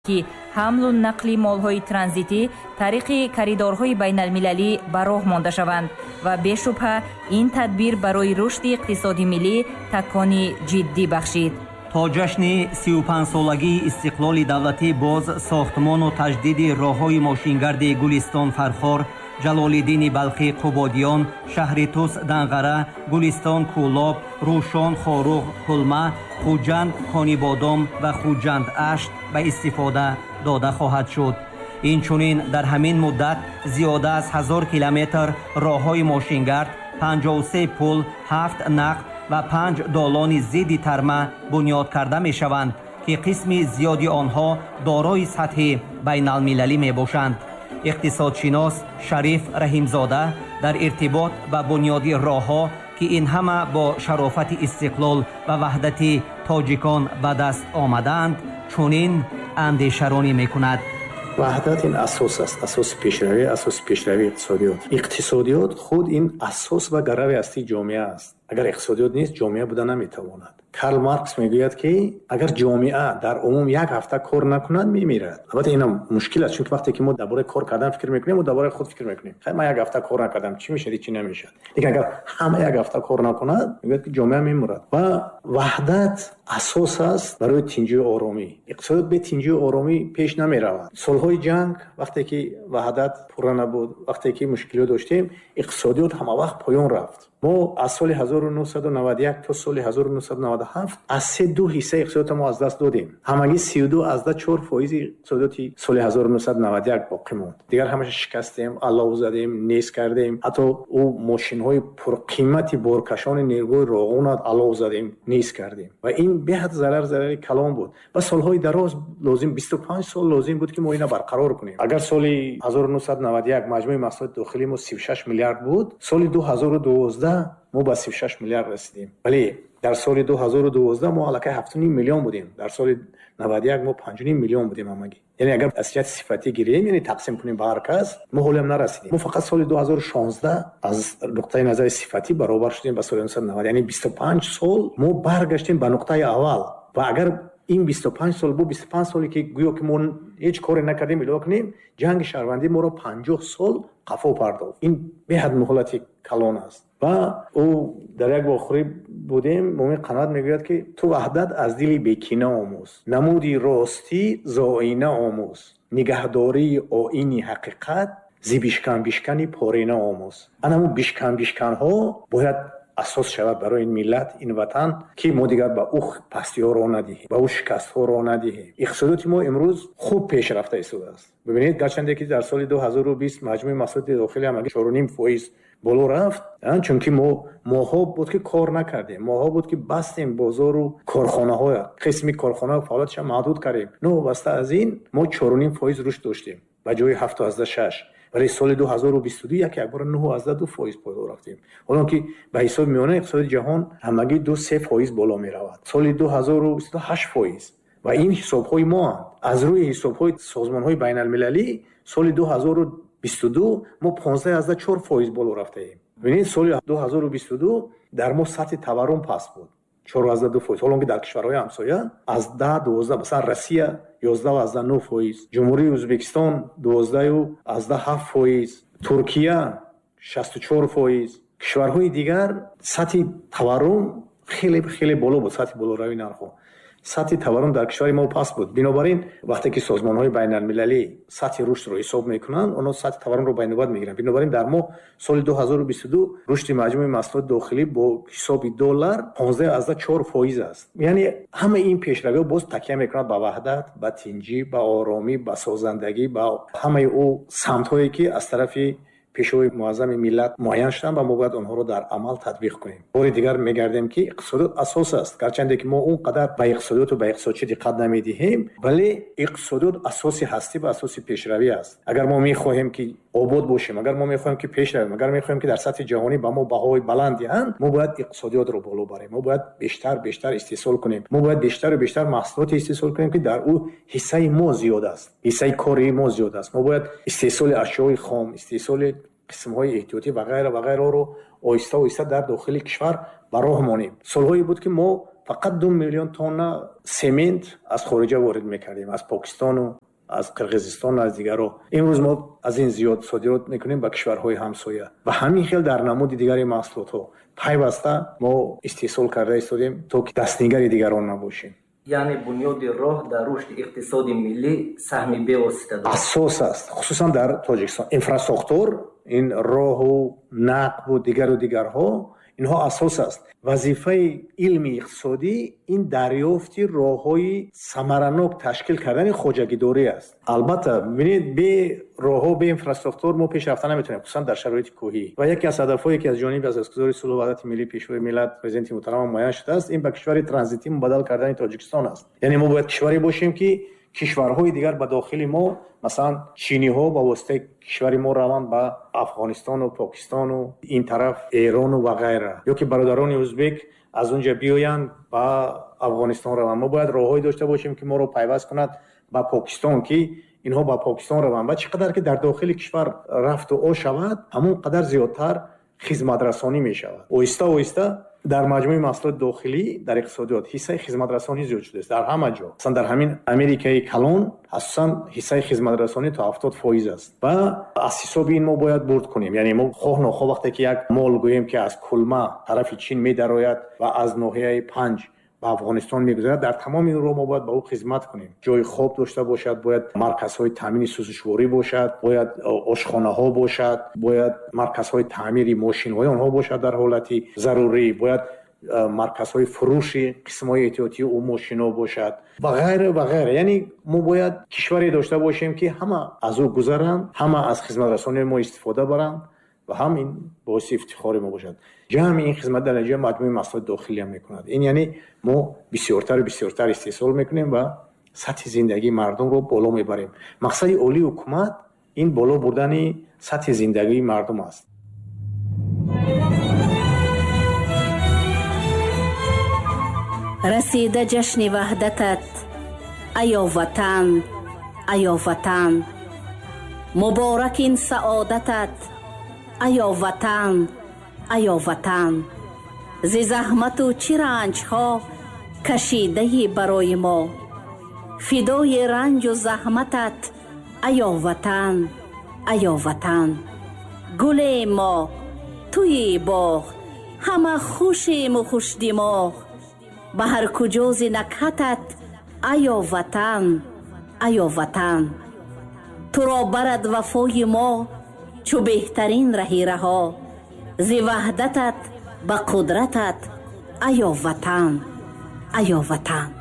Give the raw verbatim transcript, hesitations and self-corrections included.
ки ҳамлу нақли молҳои транзитӣ тариқи коридорҳои байналмилалӣ ба роҳ монда шаванд ва бешубҳа ин тадбир барои рушди иқтисоди миллӣ такони ҷиддӣ бахшид. то ҷашни сию панҷсолагии истиқлоли давлатӣ боз сохтмону таҷдиди роҳҳои мошингарди Гулистон Фархор, Ҷалолиддини Балхи Қубодиён, Шаҳри Тус Данғара, Гулистон Кӯлоб, Рӯшон Хоруғ Кулма, Хуҷанд Конибодом ва Хуҷанд Ашт ба истифода дода хоҳад шуд. инчунин дар ҳамин муддат зиёда аз ҳазор километр роҳҳои мошингард, панҷоҳу се пул, ҳафт нақд ва панҷ долони зидди тарма бунёд карда мешаванд ки қисми зиёди онҳо дорои сатҳи байналмилалӣ мебошанд. иқтисодшинос Шариф Раҳимзода дар иртибот ба бунёди роҳҳо ки ин ҳама бо шарофати истиқлол ва ваҳдати тоҷикон ба даст омадаанд, чунин андешаронӣ мекунад. ваҳдат ин асос аст, асоси пешравӣ, асоси пешравии иқтисодиёт. иқтисодиёт худ ин асос ва гарави асli ҷомеа аст. агар иқтисодиёт нест, ҷомеа буда наметавонад. Карл Маркс мегӯяд ки агар ҷомеа дар умум як ҳафта кор накунад, мемирад. албатта ин мушкил аст, чунки вақте ки мо дар бораи кор кардан фикр мекунем, мо дар бораи худ фикр мекунем. хай ман як ҳафта кор накардам, чӣ мешад, чӣ намешад. Лекин агар ҳама як ҳафта кор накунад, мегӯяд ки ҷомеа мемурад. ва ваҳдат асос аст барои тинҷию оромӣ. иқтисодиёт бе тинҷию оромӣ пеш намеравад. солҳои ҷанг, вақте ки ваҳдат пурра набуд, вақте ки мушкилиёт доштем, иқтисодиёт ҳамавақт поён рафт. мо аз соли ҳазору нуҳсаду навад и як то соли ҳазору нуҳсаду наваду ҳафт аз се ду ҳиссаи иқтисодиёта мо аз даст додем. ҳамагӣ сию ду азда чор фоизи иқтисодиёти соли ҳазору нуҳсаду навад и як боқӣ монд. дигар ҳамаша шикастем, алов задем, нест кардем. ҳатто ӯ мошинҳои пурқимати боркашони нерӯи роғунат алов задем, нест кардем. ва ин беҳад зарар зарари калон буд. ва солҳои дароз лозим бисту панҷ сол лозим буд ки мо ина барқарор кунем. агар соли ҳазору нуҳсаду навад и як маҷмӯи маҳсулоти дохилии мо сию шаш миллиард буд, соли ду ҳазору дувоздаҳ мо ба сию шаш миллиард расидем. вале дар соли ду ҳазору дувоздаҳ мо аллакай ҳафту ним миллион будем. дар соли навад и як мо панҷу ним миллион будем ҳамагӣ. яъне агар аз ҷиҳати сифатӣ гирем, яъне тақсим кунем ба ҳар кас, мо ҳолиам нарасидем. мо фақат соли ду ҳазору шонздаҳ аз нуқтаи назари сифатӣ баробар шудем ба соли нуҳсаду навад, яъне бисту панҷ сол мо баргаштем ба нуқтаи аввал. ва агар ин бисту панҷ сол бу бисту панҷ соли ки гӯё ки мо ҳеҷ коре накардем илова кунем, ҷанги шаҳрвандӣ моро панҷоҳ сол қафо пардохт. ин беҳад муҳлати калон аст. ва ӯ дар як вохӯрӣ будем, моми қаноат мегӯяд ки ту ваҳдат аз дили бекина омӯз, намуди ростӣ зоина омӯз, нигаҳдории оини ҳақиқат зи бишкан-бишкани порина омӯз. анаму бишкан-бишканҳо бояд асос шавад барои ин миллат, ин ватан, ки мо дигар ба ӯ пастиҳо роҳ надиҳем, ба ӯ шикастҳо роҳ надиҳем. иқтисодиёти мо имрӯз хуб пешрафта истодааст. бибинед, гарчанде ки дар соли ду ҳазору бист маҷмӯи маҳсулоти дохилӣ ҳамагӣ чору ним фоиз боло рафт, чунки мо моҳо буд ки кор накардем, моҳо буд ки бастем бозору корхонаҳо, қисми корхонаҳо фаъолияташон маҳдуд кардем. новобаста аз ин мо чору ним фоиз рушд доштем ба ҷои ҳафту азда шаш. вале соли ду ҳазору бисту ду як якбора нӯҳу азда ду фоиз боло рафтем. ҳолон ки ба ҳисоби миёнаи иқтисоди ҷаҳон ҳамагӣ ду се фоиз боло меравад. соли ду ҳазору бисту ду ҳашт фоиз. ва ин ҳисобҳои моанд. аз рӯи ҳисобҳои созмонҳои байналмилалӣ соли ду ҳазору бисту ду мо понздаҳ азда чор фоиз боло рафтаем. бинед, соли ду ҳазору бисту ду дар мо сатҳи таваррум паст буд, чор азда ду фоиз. ҳолон ки дар кишварҳои ҳамсоя аз даҳ дувоздаҳ, масалан Россия ёздаҳ азда нӯ фоиз, ҷумҳурии Ӯзбекистон дувоздаҳ азда ҳафт фоиз, Туркия шасту чор фоиз. кишварҳои дигар сатҳи таваррум хеле хеле боло буд, сатҳи болоравии нархҳо. сатҳи таваррум дар кишвари мо паст буд. бинобар ин вақте ки созмонҳои байналмилалӣ сатҳи рушдро ҳисоб мекунанд, онҳо сатҳи таваррумро ба инобат мегиранд. бинобар ин дар мо соли ду ҳазору бисту ду рушди маҷмӯи маҳсулоти дохилӣ бо ҳисоби доллар понздаҳ азда чор фоиз аст. яъне ҳама ин пешравиҳо боз такя мекунад ба ваҳдат, ба тинҷӣ, ба оромӣ, ба созандагӣ, ба ҳамаи ӯ самтҳое ки аз тарафи пешои муаззами миллат муайян шуданд ва мо бояд онҳоро дар амал татбиқ кунем. бори дигар мегардем ки иқтисодиёт асос аст. гарчанде ки мо он қадар ба иқтисодиёту ба иқтисодчӣ диққат намедиҳем, вале иқтисодиёт асоси ҳастӣ ва асоси пешравӣ аст. агар мо мехоҳем ки обод бошем, агар мо мехоҳем ки пеш равем, агар мехоҳем ки дар сатҳи ҷаҳонӣ ба мо баҳои баланд диҳанд, мо бояд иқтисодиётро боло барем. мо бояд бештар бештар истеҳсол кунем. мо бояд бештару бештар маҳсулоте истеҳсол кунем ки дар ӯ ҳиссаи мо зиёд аст, ҳиссаи кори мо зиёд аст. мо бояд истеҳсоли ашёи хом, истеҳсоли қисмҳои эҳтиётӣ ва ғайра ва ғайраро оҳиста оҳиста дар дохили кишвар ба роҳ монем. солҳое буд ки мо فقط دو میلیون تن سمنت از خارج وارد میکردیم، از پاکستان و از قرقیزستان و از دیگرها. امروز ما از این زیاد صادرات میکنیم به کشورهای همسایه و همین خیلی در نمود دیگری محصولات ها پیوسته ما استحصال کرده ایستادیم تا که دستنیگر دیگران نباشیم. یعنی بنیاد راه در رشد اقتصاد ملی سهم بی‌واسطه دارد. اساس است، خصوصا در تاجیکستان. اینفراستراکچور، این راه و نقب و دیگر و دیگرها، اینها اساس است. وظیفه علمی اقتصادی این دریافتی راههای ثمرناک تشکیل کردن خواجگی‌داری است. البته ببینید به راهها به اینفراستراکچور ما پیشرفت نمیتونیم، خصوصا در شرایط کوهی. و یکی از هدفهایی که از جانب از اساسگذار صلح و وحدت ملی پیشروی ملت پرزیدنت محترم معین شده است، این به کشور ترانزیتی مبادله کردن تاجیکستان است. یعنی ما باید کشوری باشیم که کشورهای دیگر به داخل ما، مثلا چینی ها با واسطه کشور ما روند به افغانستان و پاکستان و این طرف ایران و غیره، یا که برادران ازبک از اونجا بیایند به افغانستان روند. ما باید راههایی داشته باشیم که ما رو پیوست کند با پاکستان، که اینها با پاکستان روند. و چقدر که در داخل کشور رفت و آ شود، همون قدر زیادتر خدمت رسانی می شود. آهسته آهسته در مجموعه محصولات داخلی در اقتصادیات حصه خدمت رسانی زیاد شده است در همه جا. مثلا در همین امریکای کلان اساسا حصه خدمت رسانی تا هفتاد درصد است و از حساب این ما باید برد کنیم. یعنی ما خواه نخواه وقتی که یک مال گوییم که از کلمه طرف چین می درآید و از ناحیه پنج به افغانستان میگذرد، در تمام این رو ما باید به او خدمت کنیم. جای خواب داشته باشد، باید مرکزهای تامین سوزشواری باشد، باید آشخانه ها باشد، باید مرکزهای تعمیر ماشین های آنها باشد در حالتی ضروری، باید مرکزهای فروش قسم‌های احتیاطی او ماشینا باشد و غیره و غیره. یعنی ما باید کشوری داشته باشیم که همه از او گذرند، همه از خدمت رسانی ما استفاده برند و همین باعث افتخار ما باشد. جمع این خدمت در نتیجه مجموعه محصولات داخلی هم میکند. این یعنی ما بسیارتر و بسیارتر استحصال میکنیم و سطح زندگی مردم رو بالا میبریم. مقصد اولی حکومت این بالا بردن سطح زندگی مردم است. رسیده جشن وحدتت ایا وطن، ایا وطن، مبارک این سعادتت ایا وطن، ایا وطن. ز زحمت و چه رنج ها کشیده برای ما، فدای رنج و زحمتت ایا وطن، ایا وطن. گل ما توی باغ همه خوشیم و خوش دماغ، به هر کجا ز نکهتت ایا وطن، ایا وطن. تو را برد وفای ما چو بهترین رهی رها، ز وحدتت به قدرتت ایا وطن، ایا وطن.